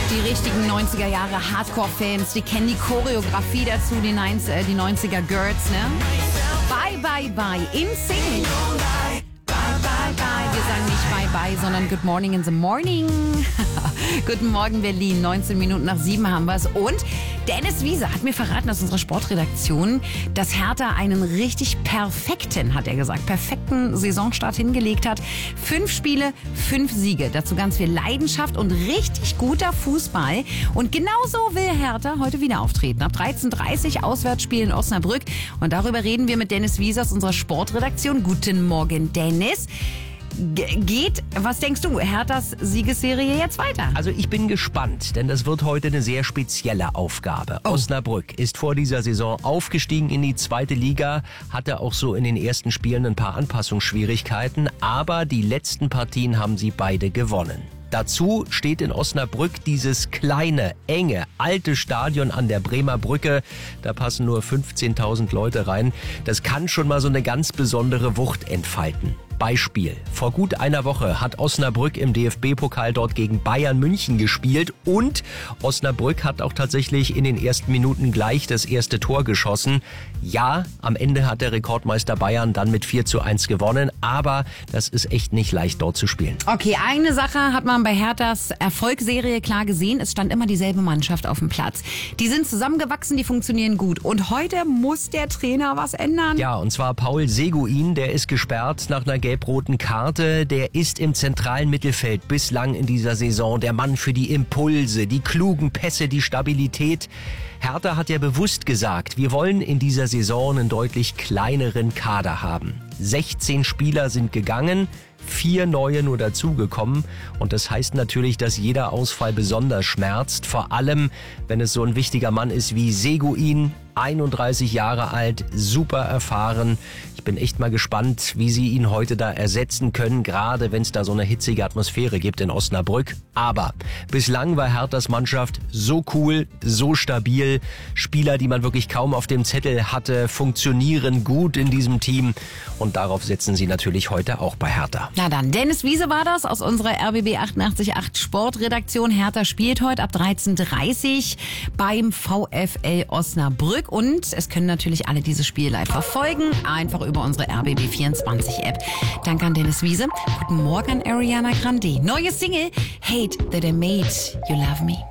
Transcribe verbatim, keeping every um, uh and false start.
Die richtigen neunziger Jahre Hardcore-Fans, die kennen die Choreografie dazu, die, neunziger, äh, die neunziger Girls, ne? Bye, bye, bye, in Sync. Bye, bye, bye. Wir sagen nicht bye, bye, sondern good morning in the morning. Guten Morgen, Berlin. neunzehn Minuten nach sieben haben wir es. Und Dennis Wiese hat mir verraten aus unserer Sportredaktion, dass Hertha einen richtig perfekten, hat er gesagt, perfekten Saisonstart hingelegt hat. Fünf Spiele, fünf Siege. Dazu ganz viel Leidenschaft und richtig guter Fußball. Und genauso will Hertha heute wieder auftreten. Ab dreizehn Uhr dreißig Auswärtsspiel in Osnabrück. Und darüber reden wir mit Dennis Wiese aus unserer Sportredaktion. Guten Morgen, Dennis. Geht, was denkst du, Herthas Siegesserie jetzt weiter? Also ich bin gespannt, denn das wird heute eine sehr spezielle Aufgabe. Oh. Osnabrück ist vor dieser Saison aufgestiegen in die zweite Liga, hatte auch so in den ersten Spielen ein paar Anpassungsschwierigkeiten, aber die letzten Partien haben sie beide gewonnen. Dazu steht in Osnabrück dieses kleine, enge, alte Stadion an der Bremer Brücke. Da passen nur fünfzehntausend Leute rein. Das kann schon mal so eine ganz besondere Wucht entfalten. Beispiel. Vor gut einer Woche hat Osnabrück im D F B-Pokal dort gegen Bayern München gespielt und Osnabrück hat auch tatsächlich in den ersten Minuten gleich das erste Tor geschossen. Ja, am Ende hat der Rekordmeister Bayern dann mit vier zu eins gewonnen, aber das ist echt nicht leicht dort zu spielen. Okay, eine Sache hat man bei Herthas Erfolgsserie klar gesehen. Es stand immer dieselbe Mannschaft auf dem Platz. Die sind zusammengewachsen, die funktionieren gut. Und heute muss der Trainer was ändern. Ja, und zwar Paul Seguin, der ist gesperrt nach einer gelb-roten Karte. Der ist im zentralen Mittelfeld bislang in dieser Saison der Mann für die Impulse, die klugen Pässe, die Stabilität. Hertha hat ja bewusst gesagt, wir wollen in dieser Saison einen deutlich kleineren Kader haben. sechzehn Spieler sind gegangen, vier neue nur dazugekommen und das heißt natürlich, dass jeder Ausfall besonders schmerzt, vor allem wenn es so ein wichtiger Mann ist wie Seguin, einunddreißig Jahre alt, super erfahren. Ich bin echt mal gespannt, wie sie ihn heute da ersetzen können, gerade wenn es da so eine hitzige Atmosphäre gibt in Osnabrück. Aber bislang war Herthas Mannschaft so cool, so stabil. Spieler, die man wirklich kaum auf dem Zettel hatte, funktionieren gut in diesem Team und darauf setzen sie natürlich heute auch bei Hertha. Na dann, Dennis Wiese war das aus unserer R B B achtundachtzig Komma acht Sportredaktion. Hertha spielt heute ab dreizehn Uhr dreißig beim VfL Osnabrück. Und es können natürlich alle dieses Spiel live verfolgen, einfach über unsere R B B vierundzwanzig App. Danke an Dennis Wiese. Guten Morgen, Ariana Grande. Neue Single, Hate That I Made You Love Me.